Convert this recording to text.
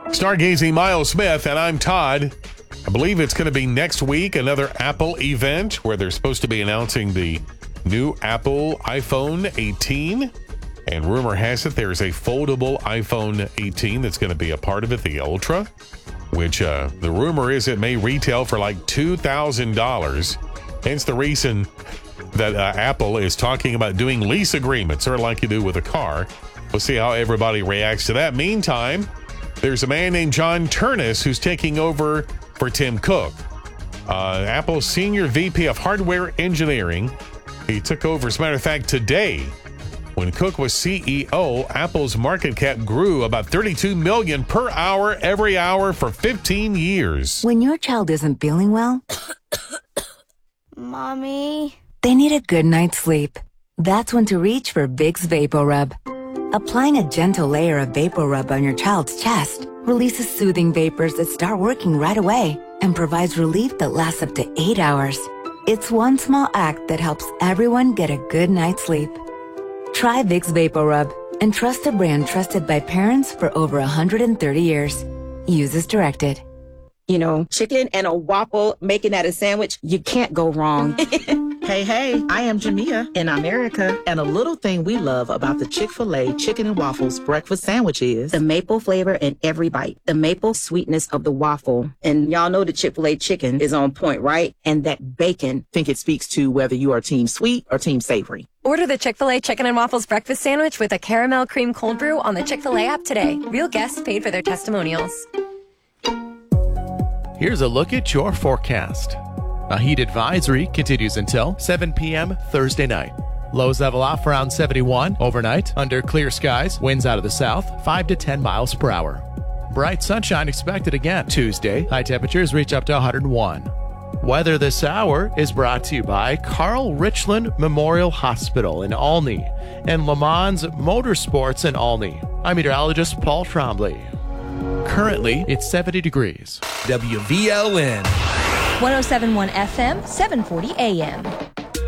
Stargazing Miles Smith, and I'm Todd. I believe it's going to be next week, another Apple event where they're supposed to be announcing the new Apple iPhone 18. And rumor has it there's a foldable iPhone 18 that's going to be a part of it, the Ultra, which the rumor is it may retail for like $2,000. Hence the reason that Apple is talking about doing lease agreements, sort of like you do with a car. We'll see how everybody reacts to that. Meantime, there's a man named John Ternus who's taking over for Tim Cook, Apple's Senior VP of Hardware Engineering. He took over, as a matter of fact, today. When Cook was CEO, Apple's market cap grew about $32 million per hour every hour for 15 years. When your child isn't feeling well, Mommy, they need a good night's sleep. That's when to reach for Vicks VapoRub. Applying a gentle layer of VapoRub on your child's chest releases soothing vapors that start working right away and provides relief that lasts up to 8 hours. It's one small act that helps everyone get a good night's sleep. Try Vicks VapoRub and trust a brand trusted by parents for over 130 years. Use as directed. You know, chicken and a waffle, making that a sandwich, you can't go wrong. Hey, I am Jamia in America, and a little thing we love about the Chick-fil-A Chicken and Waffles breakfast sandwich is the maple flavor in every bite, the maple sweetness of the waffle. And y'all know the Chick-fil-A chicken is on point, right? And that bacon. think it speaks to whether you are team sweet or team savory. Order the Chick-fil-A Chicken and Waffles breakfast sandwich with a caramel cream cold brew on the Chick-fil-A app today. Real guests paid for their testimonials. Here's a look at your forecast. A heat advisory continues until 7 p.m. Thursday night. Lows level off around 71 overnight. Under clear skies, winds out of the south, 5 to 10 miles per hour. Bright sunshine expected again Tuesday. High temperatures reach up to 101. Weather this hour is brought to you by Carl Richland Memorial Hospital in Olney and Le Mans Motorsports in Olney. I'm meteorologist Paul Trombley. Currently, it's 70 degrees. WVLN 1071 FM, 740 AM.